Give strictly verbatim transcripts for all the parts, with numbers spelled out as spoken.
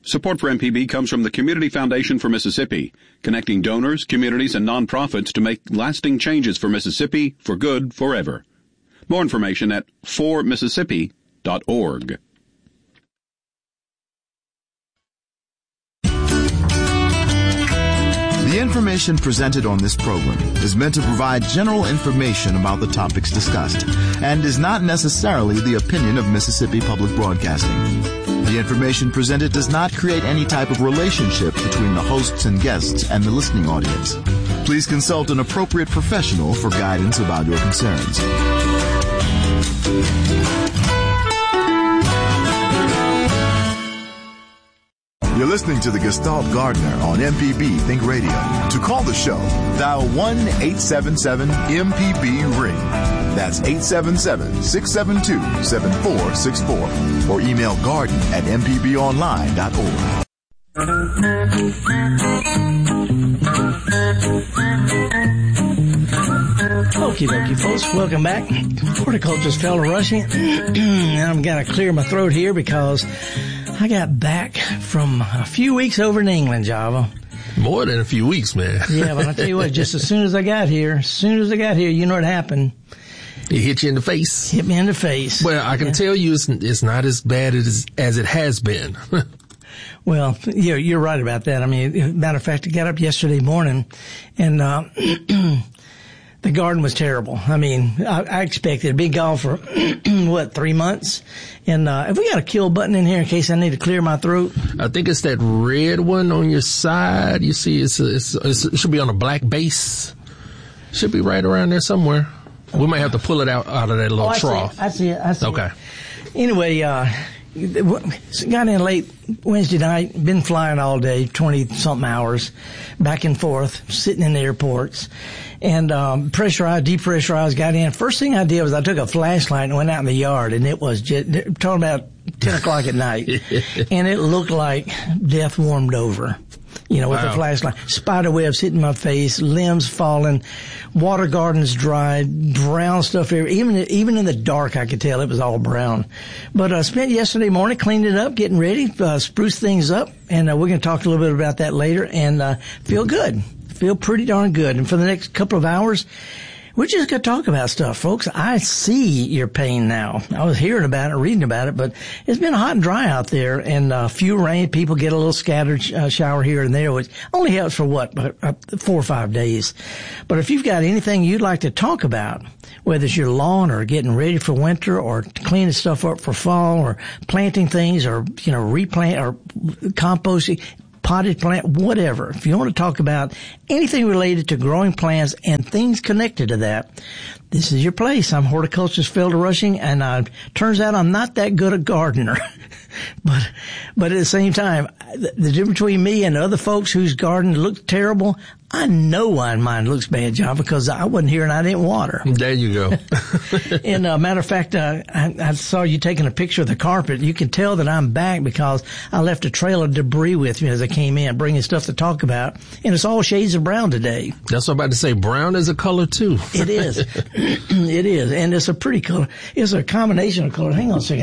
Support for M P B comes from the Community Foundation for Mississippi, connecting donors, communities, and nonprofits to make lasting changes for Mississippi for good forever. More information at for mississippi dot org. The information presented on this program is meant to provide general information about the topics discussed and is not necessarily the opinion of Mississippi Public Broadcasting. The information presented does not create any type of relationship between the hosts and guests and the listening audience. Please consult an appropriate professional for guidance about your concerns. You're listening to the Gestalt Gardener on M P B Think Radio. To call the show, dial one eight seven seven M P B ring. That's eight seven seven, six seven two, seven four six four. Or email garden at m p b online dot org. Okie dokie, folks. Welcome back. Horticulturist Felder Rushing. I'm going to clear my throat here because I got back from a few weeks over in England, Java. More than a few weeks, man. Yeah, but I'll tell you what, just as soon as I got here, as soon as I got here, you know what happened? It hit you in the face. Hit me in the face. Well, I can yeah. tell you it's, it's not as bad as, as it has been. Well, you're, you're right about that. I mean, matter of fact, I got up yesterday morning and, uh, the garden was terrible. I mean, I, I expected to be gone for, what, three months? And, uh, have we got a kill button in here in case I need to clear my throat? I think it's that red one on your side. You see, it's, a, it's, it's it should be on a black base. Should be right around there somewhere. We might have to pull it out, out of that little oh, I trough. See it. I see it. I see okay. it. Anyway, uh, got in late Wednesday night, been flying all day, twenty-something hours, back and forth, sitting in the airports. And, um, pressurized, depressurized, got in. First thing I did was I took a flashlight and went out in the yard, and it was just, talking about ten o'clock at night. And it looked like death warmed over. You know, with wow. the flashlight. Spider webs hitting my face, limbs falling, water gardens dry, brown stuff everywhere. Even, even in the dark, I could tell it was all brown. But, uh, spent yesterday morning cleaning it up, getting ready, uh, spruce things up. And, uh, we're going to talk a little bit about that later and, uh, feel good. Feel pretty darn good. And for the next couple of hours, we're just going to talk about stuff, folks. I see your pain now. I was hearing about it, reading about it, but it's been hot and dry out there, and a uh, few rain. People get a little scattered sh- uh, shower here and there, which only helps for what, uh, four or five days. But if you've got anything you'd like to talk about, whether it's your lawn or getting ready for winter or cleaning stuff up for fall or planting things or, you know, replant or composting, potted plant, whatever. If you want to talk about anything related to growing plants and things connected to that, this is your place. I'm horticulturist Felder Rushing, and uh, turns out I'm not that good a gardener. but but at the same time, the, the difference between me and other folks whose garden looks terrible, I know why mine looks bad, John, because I wasn't here and I didn't water. There you go. And uh, matter of fact, uh, I, I saw you taking a picture of the carpet. You can tell that I'm back because I left a trail of debris with me as I came in, bringing stuff to talk about. And it's all shades of brown today. That's what I'm about to say. Brown is a color, too. It is. It is. And it's a pretty color. It's a combination of colors. Hang on a second.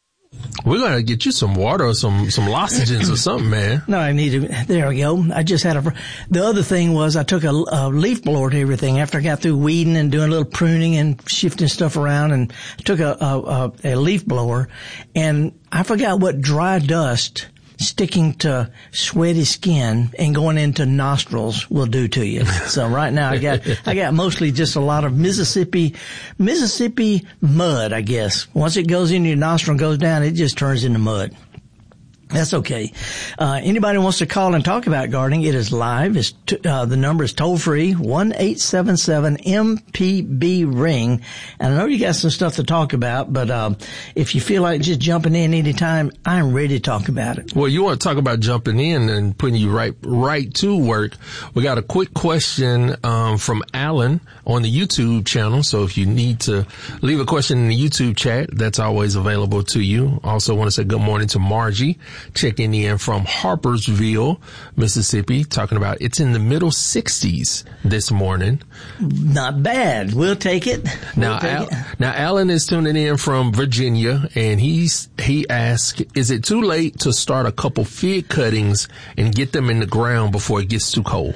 We're going to get you some water or some, some lozenges or something, man. No, I need to. There we go. I just had a, the other thing was I took a, a leaf blower to everything after I got through weeding and doing a little pruning and shifting stuff around, and took a, a, a leaf blower, and I forgot what dry dust sticking to sweaty skin and going into nostrils will do to you. So right now I got, I got mostly just a lot of Mississippi, Mississippi mud, I guess. Once it goes into your nostril and goes down, it just turns into mud. That's okay. Uh, anybody wants to call and talk about gardening, it is live. It's t- uh, the number is toll free, one eight seven seven M P B ring. And I know you got some stuff to talk about, but, um, if you feel like just jumping in anytime, I'm ready to talk about it. Well, you want to talk about jumping in and putting you right, right to work. We got a quick question, um, from Alan on the YouTube channel. So if you need to leave a question in the YouTube chat, that's always available to you. Also want to say good morning to Margie. checking in from Harpersville, Mississippi, talking about it's in the middle sixties this morning. Not bad. We'll take it. We'll Now, take Al- it. now Alan is tuning in from Virginia, and he's he asked, "Is it too late to start a couple fig cuttings and get them in the ground before it gets too cold?"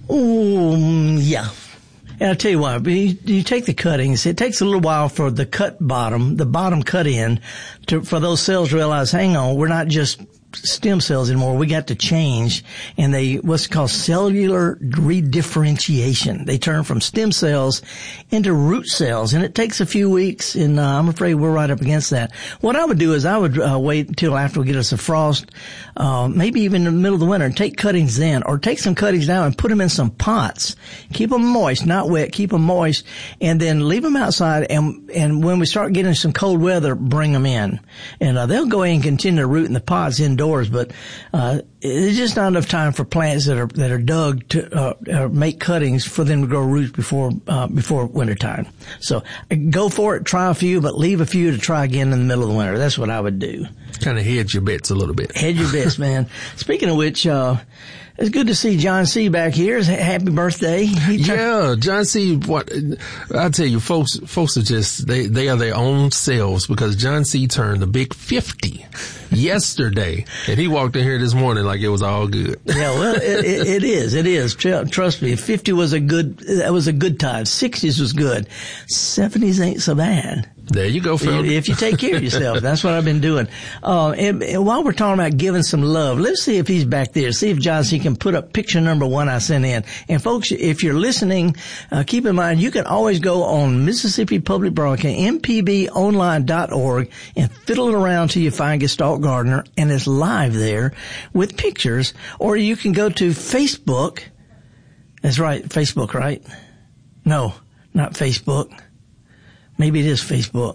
Ooh, yeah. And I'll tell you what, you, you take the cuttings, it takes a little while for the cut bottom, the bottom cut in, to, for those cells to realize, hang on, we're not just stem cells anymore. We got to change, and they, what's called cellular redifferentiation. They turn from stem cells into root cells, and it takes a few weeks, and uh, I'm afraid we're right up against that. What I would do is I would uh, wait until after we get us a frost, uh, maybe even in the middle of the winter, and take cuttings then, or take some cuttings now and put them in some pots. Keep them moist, not wet, keep them moist, and then leave them outside, and and when we start getting some cold weather, bring them in. And uh, they'll go ahead and continue to root in the pots indoors. Doors, but uh it's just not enough time for plants that are that are dug to uh, uh, make cuttings for them to grow roots before uh, before wintertime. So uh, go for it, try a few, but leave a few to try again in the middle of the winter. That's what I would do. Kind of hedge your bets a little bit. Hedge your bets, man. Speaking of which, uh it's good to see John C. back here. Happy birthday. He tur- Yeah, John C. What I tell you, folks, folks are just they they are their own selves because John C. turned a big fifty yesterday, and he walked in here this morning like it was all good. Yeah, well, it, it, it is. It is. Trust me. fifty was a good. That was a good time. sixties was good. seventies ain't so bad. There you go, Phil. If you take care of yourself, that's what I've been doing. Uh, and, and while we're talking about giving some love, let's see if he's back there. See if John C. can put up picture number one I sent in. And folks, if you're listening, uh, keep in mind you can always go on Mississippi Public Broadcasting, M P B online dot org, and fiddle it around till you find Gestalt Gardener, and it's live there with pictures. Or you can go to Facebook. That's right, Facebook, right? No, not Facebook. Maybe it is Facebook.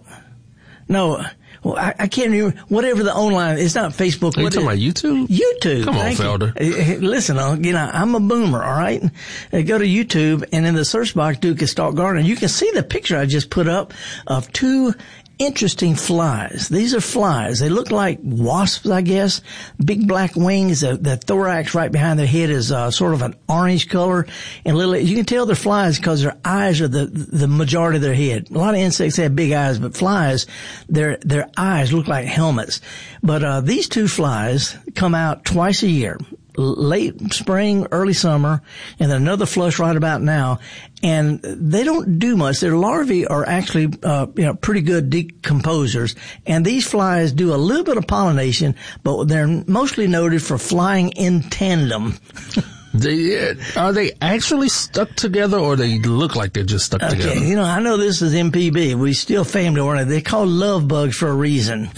No, well, I, I can't remember. Whatever the online, it's not Facebook. Are you what talking about is, YouTube? YouTube. Come on, Thank you. Felder. Listen, uh, you know, I'm a boomer, all right? Uh, go to YouTube, and in the search box, do Gestalt Gardener. You can see the picture I just put up of two interesting flies. These are flies. They look like wasps, I guess. Big black wings. The, the thorax right behind their head is uh, sort of an orange color. And little, you can tell they're flies because their eyes are the the majority of their head. A lot of insects have big eyes, but flies, their their eyes look like helmets. But uh these two flies come out twice a year. Late spring, early summer, and then another flush right about now. And they don't do much. Their larvae are actually, uh, you know, pretty good decomposers. And these flies do a little bit of pollination, but they're mostly noted for flying in tandem. They, are they actually stuck together, or they look like they're just stuck Okay, together? you know, I know this is M P B. We still family oriented. They're called love bugs for a reason.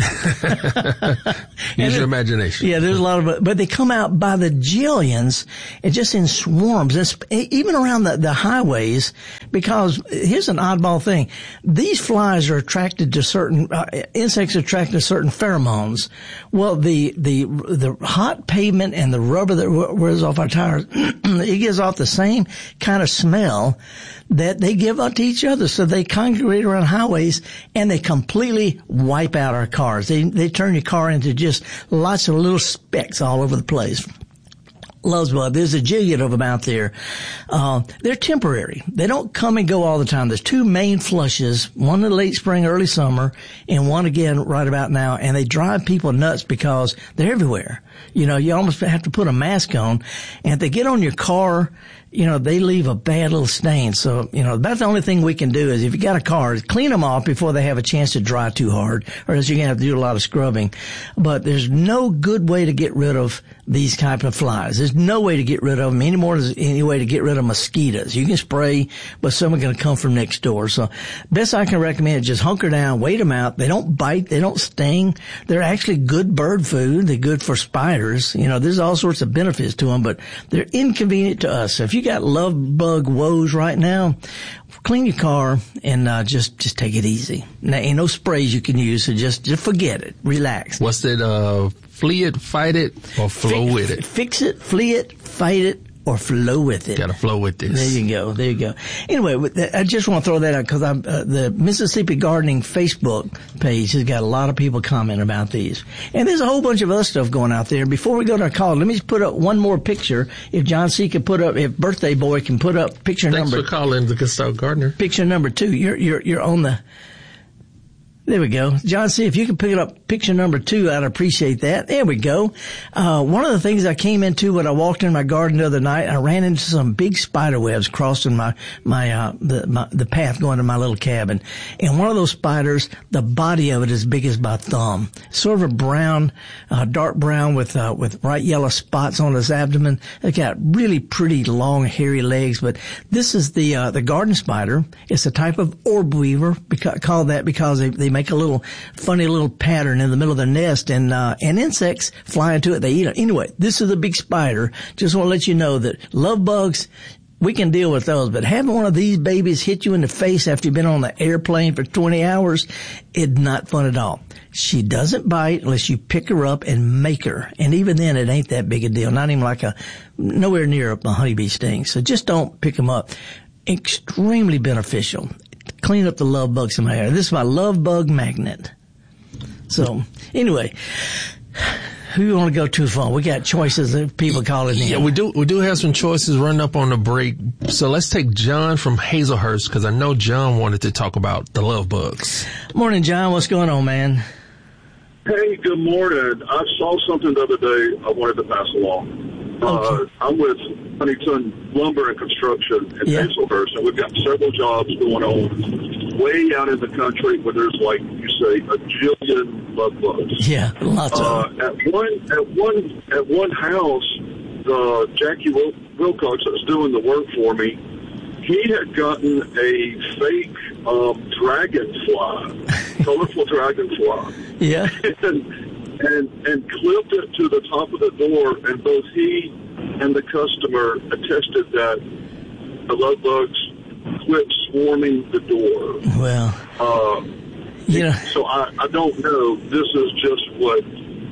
Use your imagination. Yeah, there's a lot of, but they come out by the jillions, and just in swarms, it's, even around the, the highways. Because here's an oddball thing: these flies are attracted to certain uh, insects are attracted to certain pheromones. Well, the the the hot pavement and the rubber that wears off our tires, it gives off the same kind of smell that they give out to each other. So they congregate around highways, and they completely wipe out our cars. They they turn your car into just lots of little specks all over the place. Loves bug. There's a jillion of them out there. Uh, they're temporary. They don't come and go all the time. There's two main flushes, one in the late spring, early summer, and one again right about now. And they drive people nuts because they're everywhere. You know, you almost have to put a mask on. And if they get on your car, you know, they leave a bad little stain. So, you know, that's the only thing we can do is if you got a car, is clean them off before they have a chance to dry too hard, or else you're going to have to do a lot of scrubbing. But there's no good way to get rid of these type of flies. There's no way to get rid of them any more than there's any way to get rid of mosquitoes. You can spray, but some are going to come from next door. So best I can recommend is just hunker down, wait them out. They don't bite. They don't sting. They're actually good bird food. They're good for spiders. You know, there's all sorts of benefits to them, but they're inconvenient to us. So if you got love bug woes right now, clean your car and uh, just just take it easy. Now, ain't no sprays you can use, so just just forget it. Relax. What's it? Uh, flee it, fight it, or flow Fi- with it. Fix it, flee it, fight it, or flow with it. Got to flow with this. There you go. There you go. Anyway, I just want to throw that out because I'm uh, the Mississippi Gardening Facebook page has got a lot of people commenting about these, and there's a whole bunch of other stuff going out there. Before we go to our call, let me just put up one more picture. If John C. can put up, if Birthday Boy can put up picture Thanks number. Thanks for calling the Good Stuff Gardener. Picture number two. You're you're you're on the. There we go. John C., if you can pick it up picture number two, I'd appreciate that. There we go. Uh, one of the things I came into when I walked in my garden the other night, I ran into some big spider webs crossing my, my, uh, the, my, the path going to my little cabin. And one of those spiders, the body of it is big as my thumb. Sort of a brown, uh, dark brown with, uh, with bright yellow spots on its abdomen. It got really pretty long, hairy legs, but this is the, uh, the garden spider. It's a type of orb weaver, because, called that because they, they make make a little funny little pattern in the middle of their nest, and uh, and insects fly into it. They eat it. Anyway, this is a big spider. Just want to let you know that love bugs, we can deal with those, but having one of these babies hit you in the face after you've been on the airplane for twenty hours, it's not fun at all. She doesn't bite unless you pick her up and make her. And even then, it ain't that big a deal. Not even like a, nowhere near a honeybee sting. So just don't pick them up. Extremely beneficial. Clean up the love bugs in my hair. This is my love bug magnet. So, anyway, who you want to go to phone? We got choices of people calling in. Yeah, we do. We do have some choices running up on the break. So let's take John from Hazelhurst, because I know John wanted to talk about the love bugs. Morning, John. What's going on, man? Hey, good morning. I saw something the other day I wanted to pass along. Uh, I'm with Huntington Lumber and Construction in yeah. Hazelhurst, and we've got several jobs going on way out in the country where there's, like you say, a jillion love bugs. Yeah, lots uh, of them. At one, at one, at one house, uh, Jackie Wil- Wilcox that was doing the work for me, he had gotten a fake um, dragonfly, colorful dragonfly. Yeah. and, And, and clipped it to the top of the door, and both he and the customer attested that the love bugs quit swarming the door. Well, uh, yeah. So I, I don't know. This is just what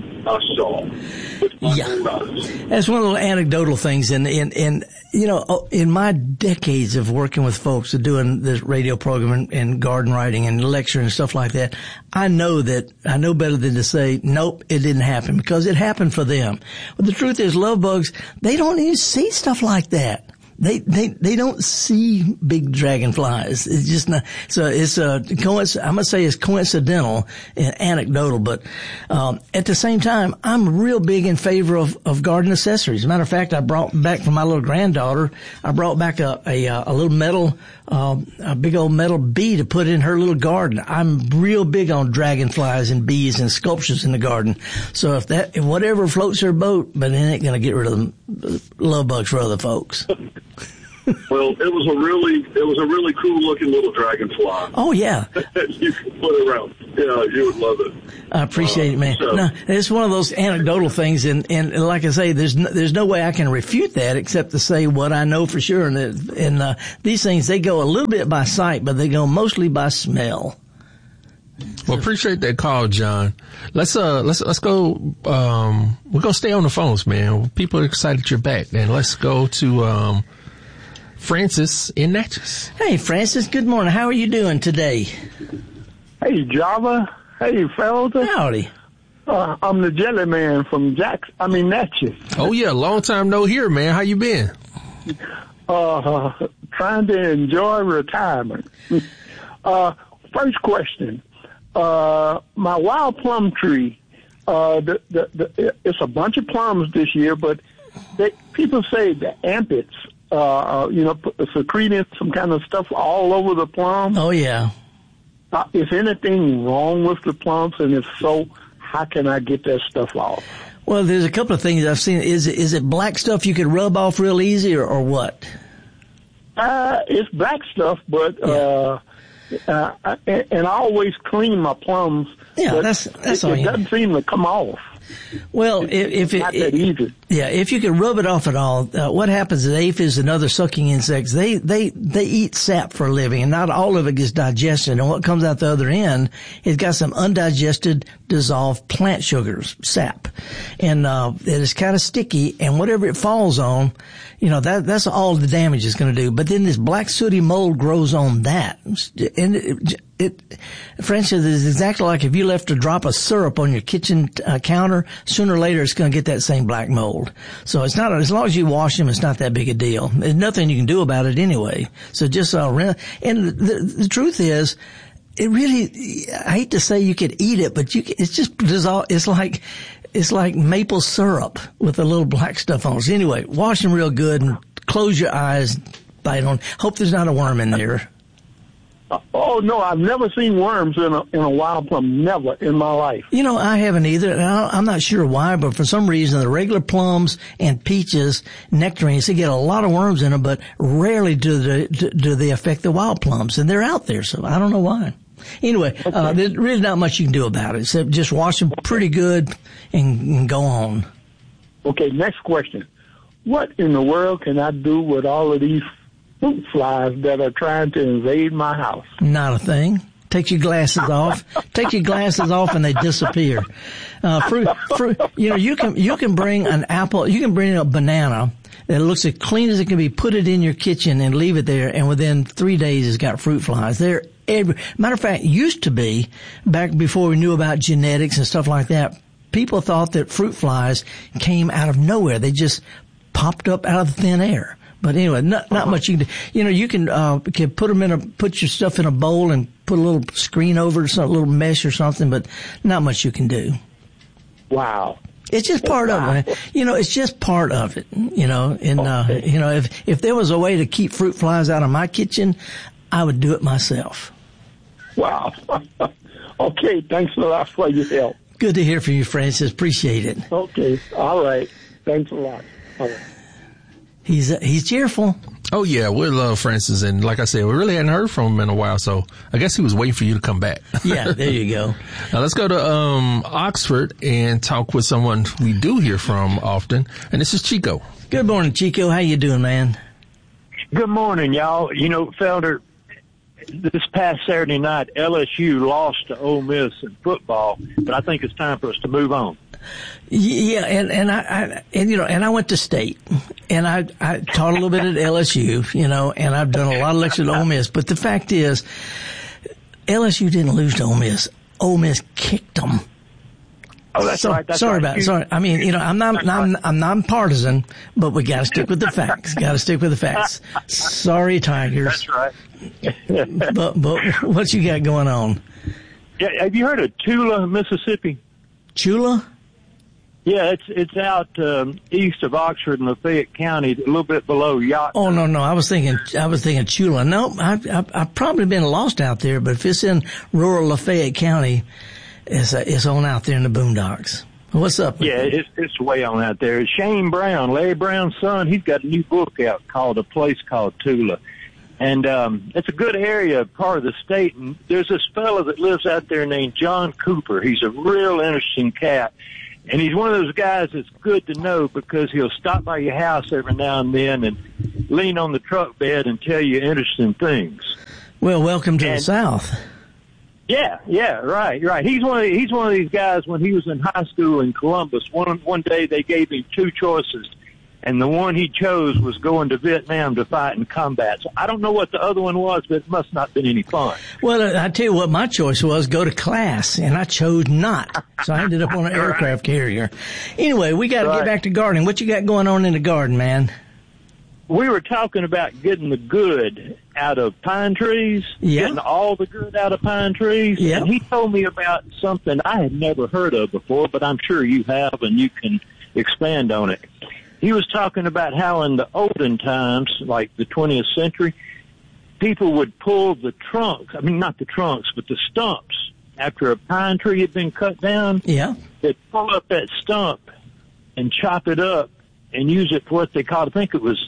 I saw with my yeah. own eyes. That's one of those anecdotal things, and and and you know, in my decades of working with folks and doing this radio program and, and garden writing and lecturing and stuff like that, I know that I know better than to say nope, it didn't happen, because it happened for them. But the truth is, love bugs, they don't even see stuff like that. They, they, they don't see big dragonflies. It's just not, so it's a coinc, I'm going to say it's coincidental and anecdotal, but, um, at the same time, I'm real big in favor of, of garden accessories. As a matter of fact, I brought back from my little granddaughter, I brought back a, a, a little metal, uh, a big old metal bee to put in her little garden. I'm real big on dragonflies and bees and sculptures in the garden. So if that, if whatever floats her boat, but it ain't going to get rid of the love bugs for other folks. Well, it was a really, it was a really cool looking little dragonfly. Oh yeah, you can put it around. Yeah, you would love it. I appreciate uh, it, man. So. No, it's one of those anecdotal things, and and like I say, there's no, there's no way I can refute that except to say what I know for sure. And and uh, these things, they go a little bit by sight, but they go mostly by smell. Well, appreciate that call, John. Let's uh let's let's go. Um, we're gonna stay on the phones, man. People are excited you're back, and let's go to um. Francis in Natchez. Hey, Francis. Good morning. How are you doing today? Hey, Java. Hey, Felder. Howdy. Uh, I'm the Jelly Man from Jackson. I mean, Natchez. Oh, yeah. Long time no hear, man. How you been? Uh, trying to enjoy retirement. Uh, first question. Uh, my wild plum tree, uh, the, the, the, it's a bunch of plums this year, but they, people say the amphits, Uh, you know, secreting some kind of stuff all over the plum. Oh, yeah. Uh, is anything wrong with the plums? And if so, how can I get that stuff off? Well, there's a couple of things I've seen. Is it, is it black stuff you could rub off real easy, or, or what? Uh, it's black stuff, but, yeah. uh, uh, and, and I always clean my plums. Yeah, that's, that's it, all it you doesn't know. seem to come off. Well, if, if it, not that easy. Yeah, if you can rub it off at all, uh, what happens is aphids and other sucking insects, they, they, they eat sap for a living, and not all of it gets digested. And what comes out the other end, it's got some undigested, dissolved plant sugars, sap. And, uh, it is kind of sticky, and whatever it falls on, you know, that, that's all the damage it's going to do. But then this black sooty mold grows on that. And it, it, for instance, it's exactly like if you left a drop of syrup on your kitchen uh, counter, sooner or later it's going to get that same black mold. So it's not, as long as you wash them, it's not that big a deal. There's nothing you can do about it anyway. So just, uh, and the, the truth is, it really, I hate to say you could eat it, but you can, it's just dissolve, it's like, it's like maple syrup with a little black stuff on it. So anyway, wash them real good and close your eyes, bite on. Hope there's not a worm in there. Oh, no, I've never seen worms in a, in a wild plum. Never in my life. You know, I haven't either. And I, I'm not sure why, but for some reason, the regular plums and peaches, nectarines, they get a lot of worms in them, but rarely do they, do they affect the wild plums. And they're out there, so I don't know why. Anyway, okay. uh, there's really not much you can do about it, except just wash them pretty good and, and go on. Okay, next question. What in the world can I do with all of these fruit flies that are trying to invade my house? Not a thing. Take your glasses off. Take your glasses off and they disappear. Uh, fruit, fruit, you know, you can, you can bring an apple, you can bring a banana that looks as clean as it can be, put it in your kitchen and leave it there, and within three days it's got fruit flies. They're every, matter of fact, used to be, back before we knew about genetics and stuff like that, people thought that fruit flies came out of nowhere. They just popped up out of the thin air. But anyway, not, not much you can do. You know, you can, uh, can put them in a, put your stuff in a bowl and put a little screen over it, some little mesh or something, but not much you can do. Wow. It's just part wow. of it. You know, it's just part of it, you know, and, okay. uh, you know, if, if there was a way to keep fruit flies out of my kitchen, I would do it myself. Wow. Okay. Thanks a lot for your help. Good to hear from you, Francis. Appreciate it. Okay. All right. Thanks a lot. All right. He's uh, he's cheerful. Oh yeah, we love Francis, and like I said, we really hadn't heard from him in a while, so I guess he was waiting for you to come back. Yeah, there you go. Now let's go to um Oxford and talk with someone we do hear from often, and this is Chico. Good morning, Chico. How you doing, man? Good morning, y'all. You know, Felder, this past Saturday night, L S U lost to Ole Miss in football, but I think it's time for us to move on. Yeah, and, and I, I, and you know, and I went to state, and I, I taught a little bit at L S U, you know, and I've done a lot of lectures at Ole Miss, but the fact is, L S U didn't lose to Ole Miss. Ole Miss kicked them. Oh, that's so, right. That's sorry right. about, sorry. I mean, you know, I'm not, I'm, I'm non-partisan, but we gotta stick with the facts. Gotta stick with the facts. Sorry, Tigers. That's right. but, but what you got going on? Yeah, have you heard of Tula, Mississippi? Tula? Yeah, it's it's out um, east of Oxford in Lafayette County, a little bit below Yacht. Oh no, no, I was thinking, I was thinking Tula. No, I've, I've, I've probably been lost out there, but if it's in rural Lafayette County, it's uh, it's on out there in the boondocks. What's up? Yeah, it's it's way on out there. Shane Brown, Larry Brown's son, he's got a new book out called A Place Called Tula. And um it's a good area, part of the state. And there's this fellow that lives out there named John Cooper. He's a real interesting cat. And he's one of those guys that's good to know because he'll stop by your house every now and then and lean on the truck bed and tell you interesting things. Well, welcome to and, the South. Yeah, yeah, right, right. He's one of the, he's one of these guys. When he was in high school in Columbus, one one day they gave him two choices, and the one he chose was going to Vietnam to fight in combat. So I don't know what the other one was, but it must not have been any fun. Well, I tell you what my choice was, go to class, and I chose not. So I ended up on an aircraft carrier. Anyway, we got to right. get back to gardening. What you got going on in the garden, man? We were talking about getting the good out of pine trees, yeah. getting all the good out of pine trees. Yeah. And he told me about something I had never heard of before, but I'm sure you have, and you can expand on it. He was talking about how in the olden times, like the twentieth century, people would pull the trunks, I mean, not the trunks, but the stumps. After a pine tree had been cut down, yeah. they'd pull up that stump and chop it up and use it for what they called, I think it was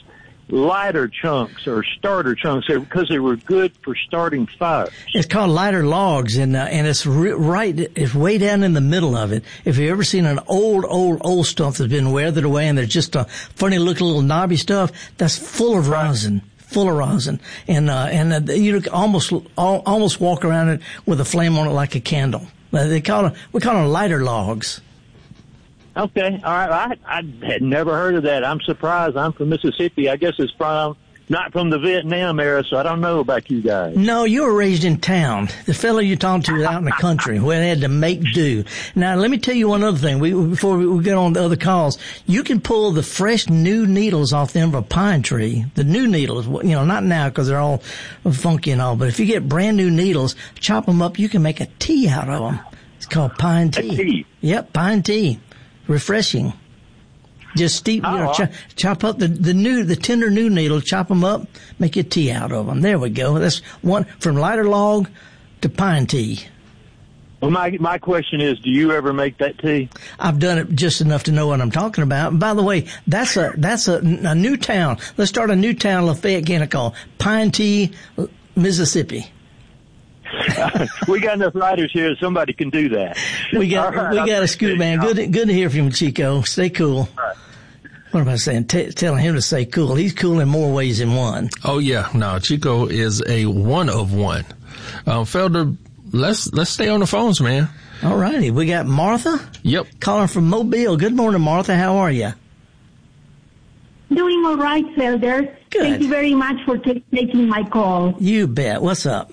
lighter chunks or starter chunks because they were good for starting fires. It's called lighter logs, and uh, and it's re- right. It's way down in the middle of it. If you've ever seen an old, old, old stump that's been weathered away, and there's just a funny looking little knobby stuff, that's full of rosin. Full of rosin, and uh, and uh, you almost all, almost walk around it with a flame on it like a candle. Uh, they call it we call them lighter logs. Okay, all right. I I had never heard of that. I'm surprised. I'm from Mississippi. I guess it's from not from the Vietnam era, so I don't know about you guys. No, you were raised in town. The fellow you talked to was out in the country where they had to make do. Now, let me tell you one other thing. We, before we get on the other calls, you can pull the fresh new needles off the end of a pine tree. The new needles, you know, not now because they're all funky and all, but if you get brand new needles, chop them up, you can make a tea out of them. It's called pine tea. A tea? Yep, pine tea. Refreshing. Just steep, you know, oh, chop, chop up the, the new, the tender new needle, chop them up, make your tea out of them. There we go. That's one, from lighter log to pine tea. Well, my, my question is, do you ever make that tea? I've done it just enough to know what I'm talking about. And by the way, that's a, that's a, a new town. Let's start a new town, Lafayette County, called Pine Tea, Mississippi. We got enough writers here. Somebody can do that. We got right, we I'll got a scoop, man. Good good to hear from you, Chico. Stay cool. Right. What am I saying? T- telling him to stay cool. He's cool in more ways than one. Oh yeah, no, Chico is a one of one. Uh, Felder, let's let's stay on the phones, man. All righty, we got Martha. Yep, calling from Mobile. Good morning, Martha. How are you? Doing all right, Felder. Good. Thank you very much for t- taking my call. You bet. What's up?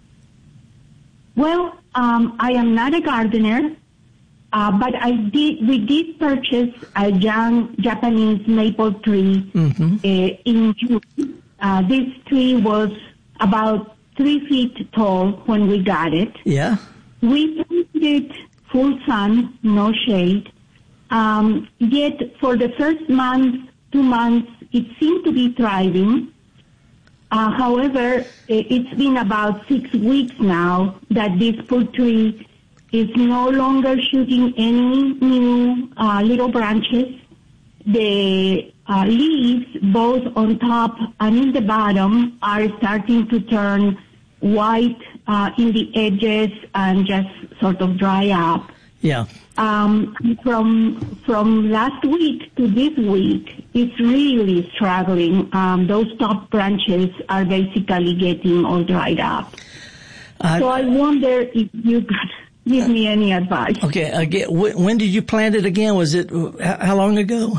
Well, um, I am not a gardener, uh, but I did. We did purchase a young Japanese maple tree mm-hmm. uh, in June. Uh, this tree was about three feet tall when we got it. Yeah. We planted it full sun, no shade. Um, yet for the first month, two months, it seemed to be thriving. Uh, however, it's been about six weeks now that this fruit tree is no longer shooting any new uh, little branches. The uh, leaves, both on top and in the bottom, are starting to turn white uh, in the edges and just sort of dry up. Yeah. Um, from from last week to this week, it's really struggling. Um, those top branches are basically getting all dried up. Uh, so I wonder if you could give me any advice. Okay. Again, when did you plant it again? Was it how long ago?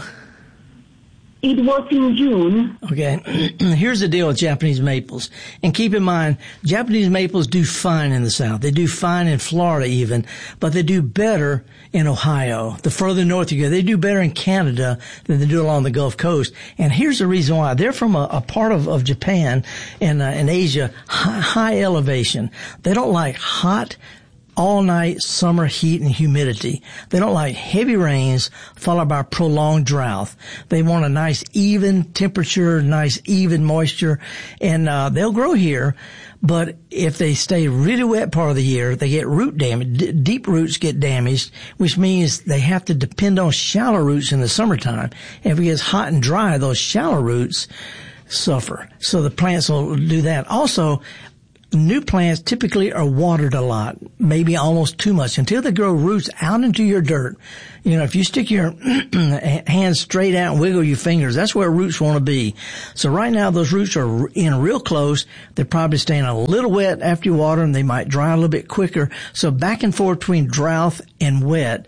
It was in June. Okay. Here's the deal with Japanese maples. And keep in mind, Japanese maples do fine in the South. They do fine in Florida even, but they do better in Ohio. The further north you go, they do better in Canada than they do along the Gulf Coast. And here's the reason why. They're from a, a part of, of Japan and uh, in Asia, high, high elevation. They don't like hot, all night summer heat and humidity. They don't like heavy rains followed by prolonged drought. They want a nice even temperature, nice even moisture, and uh they'll grow here. But if they stay really wet part of the year, they get root damage. D- deep roots get damaged, which means they have to depend on shallow roots in the summertime. And if it gets hot and dry, those shallow roots suffer. So the plants will do that. Also, new plants typically are watered a lot, maybe almost too much, until they grow roots out into your dirt. You know, if you stick your hands straight out and wiggle your fingers, that's where roots want to be. So right now, those roots are in real close. They're probably staying a little wet after you water them. They might dry a little bit quicker. So back and forth between drought and wet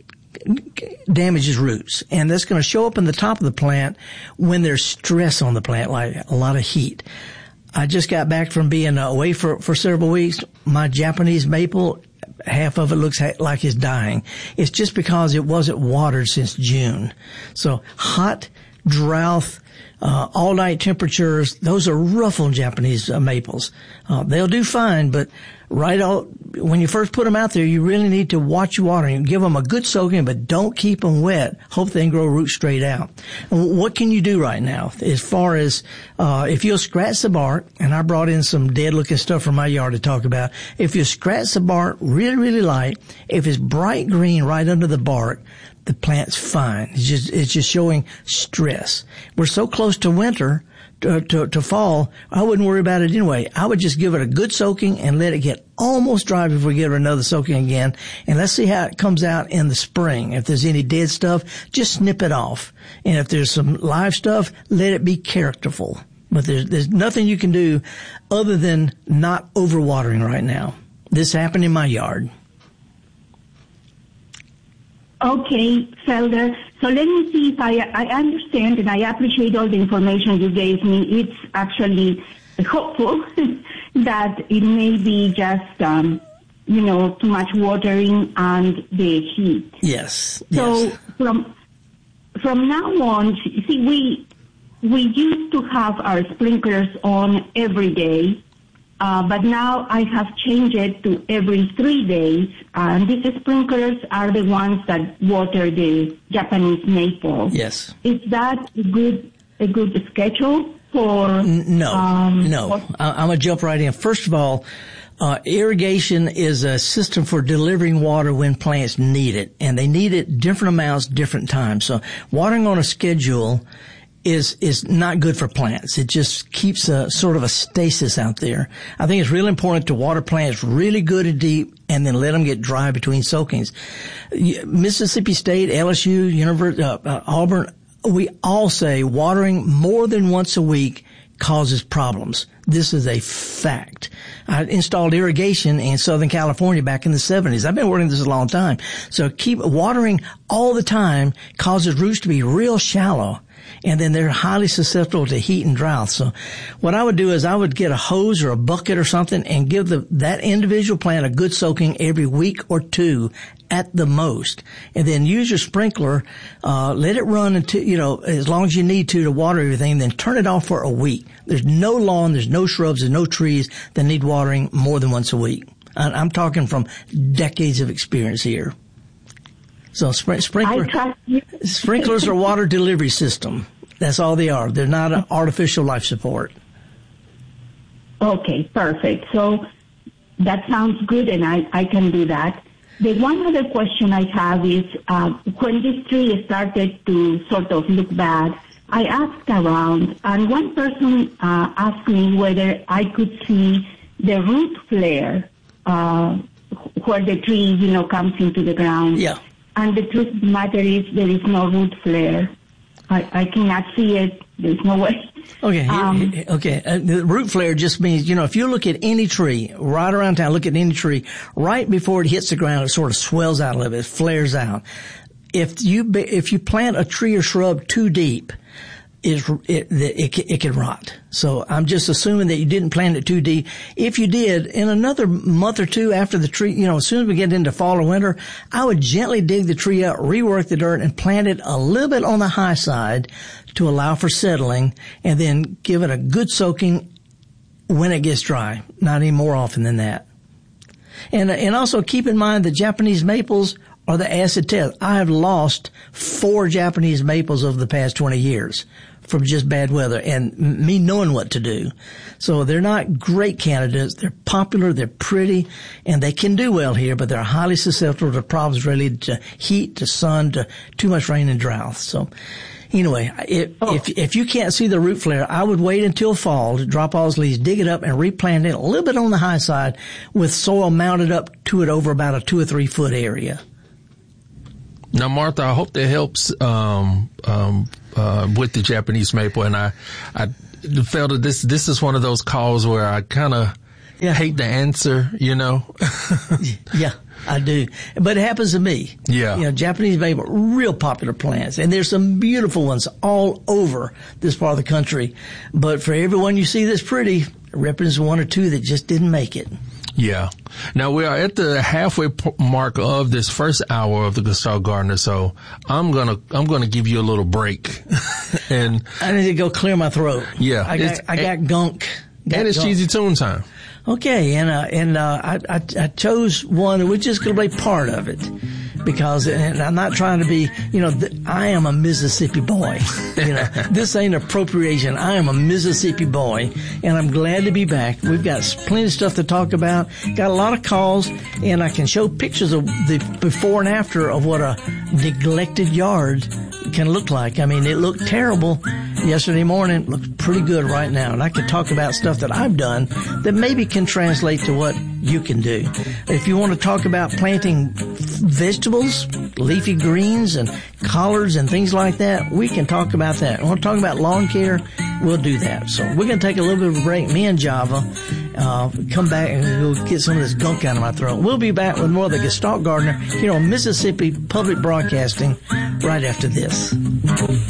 damages roots. And that's going to show up in the top of the plant when there's stress on the plant, like a lot of heat. I just got back from being away for, for several weeks. My Japanese maple, half of it looks like it's dying. It's just because it wasn't watered since June. So hot, drought, uh, all night temperatures, those are rough on Japanese uh, maples. Uh, they'll do fine, but right all, when you first put them out there, you really need to watch your watering. Give them a good soaking, but don't keep them wet. Hope they can grow roots straight out. And what can you do right now? As far as, uh, if you'll scratch the bark, and I brought in some dead looking stuff from my yard to talk about. If you scratch the bark really, really light, if it's bright green right under the bark, the plant's fine. It's just, it's just showing stress. We're so close to winter, to, to, to fall, I wouldn't worry about it anyway. I would just give it a good soaking and let it get almost dry before we give it another soaking again. And let's see how it comes out in the spring. If there's any dead stuff, just snip it off. And if there's some live stuff, let it be characterful. But there's, there's nothing you can do other than not overwatering right now. This happened in my yard. Okay, Felder. So let me see if I, I understand, and I appreciate all the information you gave me. It's actually hopeful that it may be just, um, you know, too much watering and the heat. Yes. So yes. from from now on, see, we we used to have our sprinklers on every day. Uh, but now I have changed it to every three days, and these sprinklers are the ones that water the Japanese maple. Yes. Is that a good a good schedule for? N- no, um, no. For- I- I'm gonna jump right in. First of all, uh, irrigation is a system for delivering water when plants need it, and they need it different amounts, different times. So watering on a schedule is is not good for plants. It just keeps a sort of a stasis out there. I think it's really important to water plants really good and deep and then let them get dry between soakings. Mississippi State, L S U, University, uh, uh, Auburn, we all say watering more than once a week causes problems. This is a fact. I installed irrigation in Southern California back in the seventies. I've been working this a long time. So keep watering all the time causes roots to be real shallow. And then they're highly susceptible to heat and drought. So what I would do is I would get a hose or a bucket or something and give the, that individual plant a good soaking every week or two at the most. And then use your sprinkler, uh, let it run until, you know, as long as you need to to water everything, then turn it off for a week. There's no lawn, there's no shrubs, there's no trees that need watering more than once a week. I'm talking from decades of experience here. So spr- sprinkler, sprinklers are water delivery system. That's all they are. They're not an artificial life support. Okay, perfect. So that sounds good, and I, I can do that. The one other question I have is, uh, when this tree started to sort of look bad, I asked around, and one person uh, asked me whether I could see the root flare uh, where the tree, you know, comes into the ground. Yeah. And the truth of the matter is there is no root flare. I, I cannot see it. There's no way. Okay. Um, okay. Uh, the root flare just means, you know, if you look at any tree right around town, look at any tree, right before it hits the ground, it sort of swells out a little bit, it flares out. If you, if you plant a tree or shrub too deep, It, it, it, it can rot. So I'm just assuming that you didn't plant it too deep. If you did, in another month or two after the tree, you know, as soon as we get into fall or winter, I would gently dig the tree up, rework the dirt, and plant it a little bit on the high side to allow for settling, and then give it a good soaking when it gets dry. Not any more often than that. And, and also keep in mind the Japanese maples are the acid test. I have lost four Japanese maples over the past twenty years. From just bad weather and me knowing what to do. So they're not great candidates. They're popular, they're pretty, and they can do well here, but they're highly susceptible to problems related to heat, to sun, to too much rain and drought. So anyway, if, oh. if, if you can't see the root flare, I would wait until fall to drop all those leaves, dig it up, and replant it a little bit on the high side with soil mounted up to it over about a two or three foot area. Now, Martha, I hope that helps um, um, uh, with the Japanese maple. And I, I felt that this this is one of those calls where I kind of yeah. hate the answer, you know. Yeah, I do. But it happens to me. Yeah. You know, Japanese maple, real popular plants. And there's some beautiful ones all over this part of the country. But for everyone you see that's pretty, represents one or two that just didn't make it. Yeah. Now we are at the halfway mark of this first hour of the Gestalt Gardener, so I'm gonna I'm gonna give you a little break, and I need to go clear my throat. Yeah, I got I got gunk. Got and it's gunk. cheesy tune time. Okay, and uh, and uh, I, I I chose one which is gonna be part of it. because, and I'm not trying to be, you know, th- I am a Mississippi boy. You know, this ain't appropriation. I am a Mississippi boy, and I'm glad to be back. We've got plenty of stuff to talk about. Got a lot of calls, and I can show pictures of the before and after of what a neglected yard can look like. I mean, it looked terrible yesterday morning. It looks pretty good right now. And I could talk about stuff that I've done that maybe can translate to what you can do. If you want to talk about planting vegetables, leafy greens and collards and things like that, we can talk about that. I want to talk about lawn care, we'll do that. So we're going to take a little bit of a break. Me and Java, uh, come back and we'll get some of this gunk out of my throat. We'll be back with more of the Gestalt Gardener here on Mississippi Public Broadcasting right after this.